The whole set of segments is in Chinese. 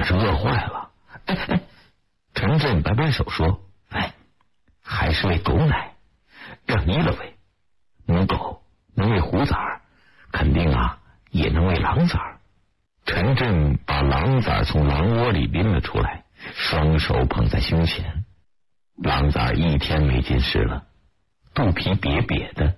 是饿坏了。陈震摆摆手说，还是喂狗奶，让依了喂。母狗能喂虎崽儿，肯定也能喂狼崽儿。陈震把狼崽儿从狼窝里拎了出来，双手捧在胸前。狼崽儿一天没进食了，肚皮瘪瘪的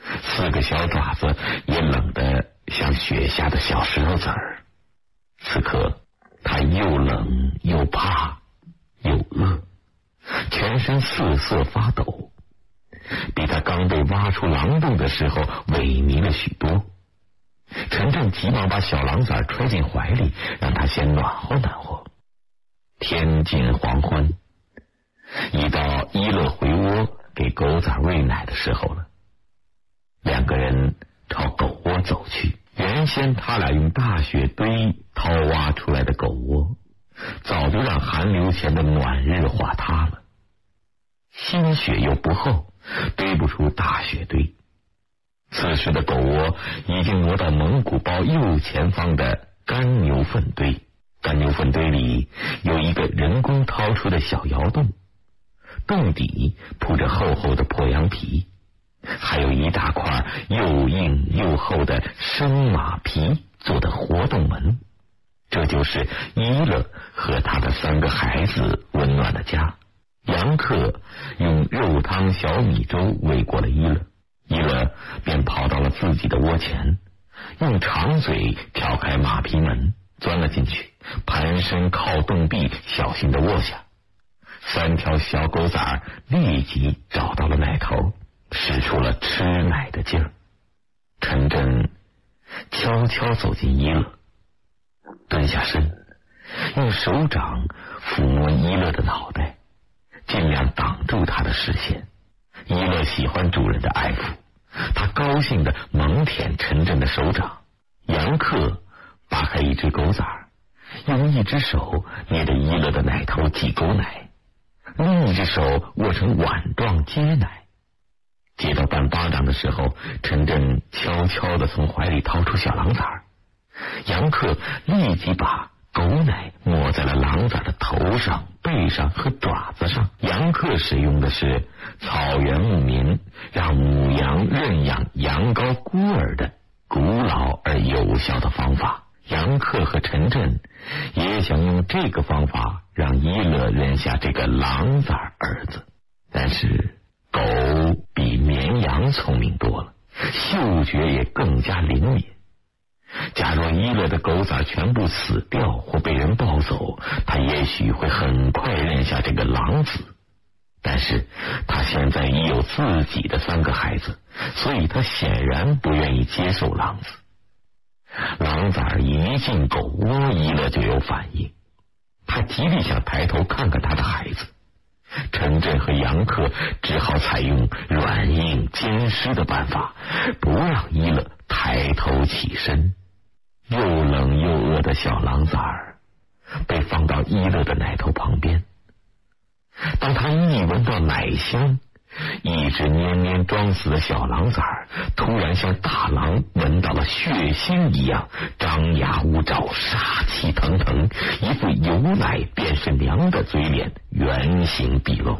，4个小爪子也冷得像雪下的小石头子儿。此刻他又冷又怕又饿，全身瑟瑟发抖，比他刚被挖出狼洞的时候萎靡了许多。陈震急忙把小狼崽揣进怀里，让他先暖和暖和。天近黄昏，一到依乐回窝给狗崽喂奶的时候了。2个人朝狗窝走去。原先他俩用大雪堆掏挖出来的狗窝，早就让寒流前的暖日化塌了。新雪又不厚，堆不出大雪堆。此时的狗窝已经挪到蒙古包右前方的干牛粪堆。干牛粪堆里有一个人工掏出的小窑洞，洞底铺着厚厚的破羊皮，还有一大块又硬又厚的生马皮做的活动门。这就是依乐和他的3个孩子温暖的家。杨克用肉汤小米粥喂过了依乐，依乐便跑到了自己的窝前，用长嘴挑开马皮门，钻了进去，盘身靠洞壁，小心地卧下。3条小狗崽立即找到了奶头，使出了吃奶的劲儿。陈震悄悄走进依乐，蹲下身，用手掌抚摸依乐的脑袋，尽量挡住他的视线。依乐喜欢主人的爱抚，他高兴地猛舔陈震的手掌。杨克扒开一只狗崽，用一只手捏着依乐的奶头挤狗奶，另一只手握成碗状接奶。接到半巴掌的时候，陈震悄悄地从怀里掏出小狼崽，杨克立即把狗奶抹在了狼崽的头上、背上和爪子上。杨克使用的是草原牧民让母羊认养羊羔孤儿的古老而有效的方法。杨克和陈震也想用这个方法让依乐认下这个狼崽儿子，但是狗比绵羊聪明多了，嗅觉也更加灵敏。假若依乐的狗崽全部死掉或被人抱走，他也许会很快认下这个狼子。但是他现在已有自己的3个孩子，所以他显然不愿意接受狼子。狼崽一进狗窝，依乐就有反应，他极力想抬头看看他的孩子。陈震和杨克只好采用软硬兼施的办法，不让依乐抬头起身。又冷又饿的小狼崽被放到依乐的奶头旁边。当他一闻到奶香，一只蔫蔫装死的小狼崽突然像大狼闻到了血腥一样，张牙舞爪，杀气腾腾，一副有奶便是娘的嘴脸原形毕露。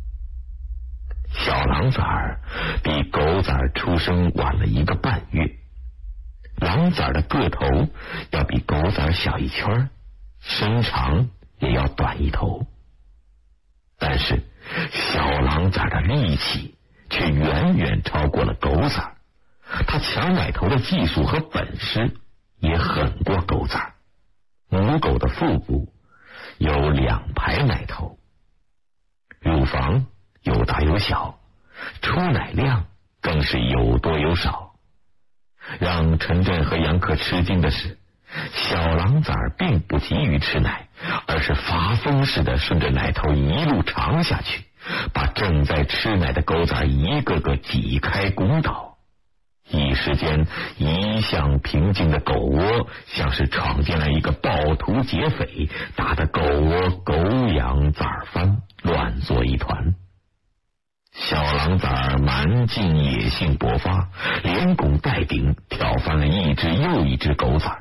小狼崽比狗崽出生晚了1个半月，狼崽的个头要比狗崽小1圈，身长也要短1头。但是小狼崽的力气却远远超过了狗崽，他抢奶头的技术和本事也狠过狗崽。母狗的腹部有2排奶头，乳房有大有小，出奶量更是有多有少。让陈震和杨克吃惊的是，小狼崽并不急于吃奶，而是发疯似的顺着奶头一路长下去，把正在吃奶的狗崽一个个挤开拱倒。一时间，一向平静的狗窝像是闯进来一个暴徒劫匪，打得狗窝狗仰崽翻，乱作一团。小狼崽蛮劲野性勃发，连拱带顶挑翻了一只又一只狗崽。